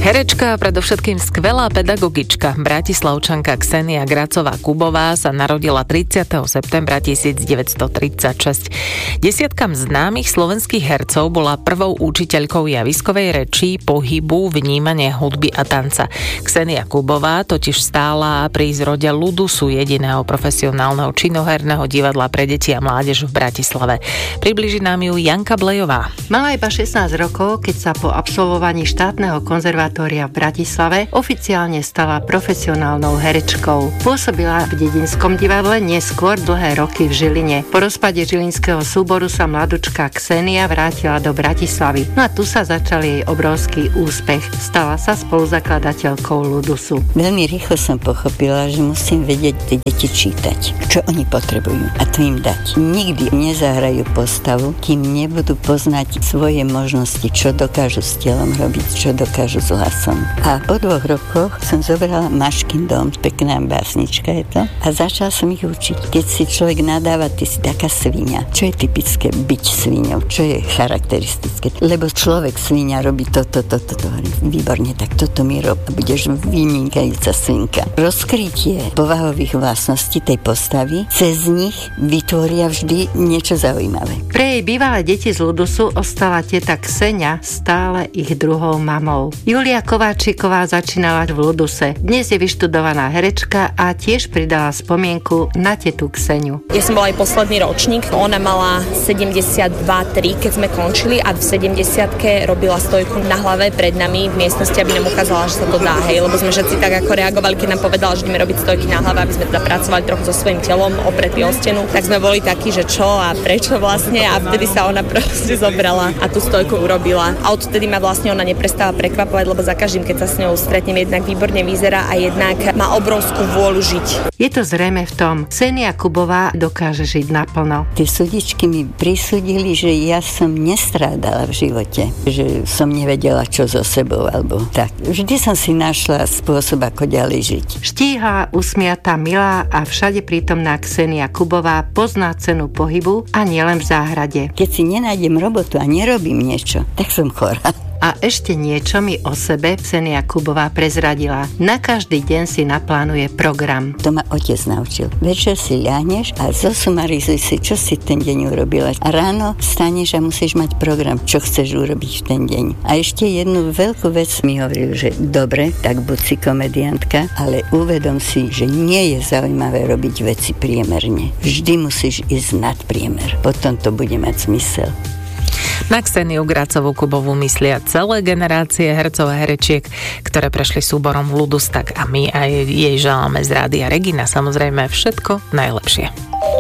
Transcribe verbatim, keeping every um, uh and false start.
Herečka a predovšetkým skvelá pedagogička Bratislavčanka Ksenia Gracová-Kubová sa narodila tridsiateho septembra tisícdeväťstotridsaťšesť. Desiatkam známych slovenských hercov bola prvou učiteľkou javiskovej reči, pohybu, vnímania hudby a tanca. Ksenia Kubová totiž stála pri zrode Ludusu, jediného profesionálneho činoherného divadla pre deti a mládež v Bratislave. Priblíži nám ju Janka Blejová. Mala iba šestnásť rokov, keď sa po absolvovaní štátneho konzervatória v Bratislave oficiálne stala profesionálnou herečkou. Pôsobila v Dedinskom divadle, neskôr dlhé roky v Žiline. Po rozpade žilinského súboru sa mladučka Ksenia vrátila do Bratislavy. No a tu sa začal jej obrovský úspech. Stala sa spoluzakladateľkou Ludusu. Veľmi rýchlo som pochopila, že musím vedieť tie deti čítať, čo oni potrebujú a to im dať. Nikdy nezahrajú postavu, kým nebudú poznať svoje možnosti, čo dokážu s telom robiť, čo dokážu s hlasom. A po dvoch rokoch som zobrala Maškin dom, pekná básnička je to, a začala som ich učiť. Keď si človek nadáva, ty si taká sviňa. Čo je typické byť sviňou? Čo je charakteristické? Lebo človek sviňa robí toto, toto, toto. Výborne, tak toto mi rob a budeš vynikajúca svinka. Rozkrytie povahových vlastností tej postavy cez nich vytvoria vždy niečo zaujímavé. Pre jej bývalé deti z Ludusu ostala teta Ksenia stále ich druhou mamou. Julia Kováčiková začínala v Luduse. Dnes je vyštudovaná herečka a tiež pridala spomienku na tetu Kseniu. Ja som bola aj posledný ročník. Ona mala sedemdesiatdva tri, keď sme končili, a v sedemdesiatke robila stojku na hlave pred nami v miestnosti, aby nám ukázala, že sa to dá. Hej, lebo sme všetci tak ako reagovali, keď nám povedala, že ideme robiť stojky na hlave, aby sme teda pracovali trochu so svojím telom opretý o stenu. Tak sme boli takí, že čo a prečo vlastne, a vtedy sa ona proste zobrala a tú stojku urobila. A odtedy ma vlastne ona neprestáva prekvapovať, lebo za každým, keď sa s ňou stretnem, jednak výborne vyzerá a jednak má obrovskú vôľu žiť. Je to zrejme v tom. Ksenia Kubová dokáže žiť naplno. Tie súdičky mi prisúdili, že ja som nestrádala v živote, že som nevedela, čo so sebou alebo tak. Vždy som si našla spôsob, ako ďalej žiť. Štíhla, usmiatá, milá a všade prítomná Ksenia Kubová pozná cenu pohybu a nielen v záhrade. Keď si nenájdem robotu a nerobím niečo, tak som chorá. A ešte niečo mi o sebe Ksenia Kubová prezradila. Na každý deň si naplánuje program. To ma otec naučil. Večer si ľahneš a zosumarizuj si, čo si ten deň urobila. A ráno staneš a musíš mať program, čo chceš urobiť v ten deň. A ešte jednu veľkú vec mi hovoril, že dobre, tak buď si komediantka, ale uvedom si, že nie je zaujímavé robiť veci priemerne. Vždy musíš ísť nad priemer. Potom to bude mať zmysel. Na Kseniu Gracovú-Kubovú myslia celé generácie hercov a herečiek, ktoré prešli súborom v Ludus, tak a my aj jej želáme z Rádia Regina samozrejme všetko najlepšie.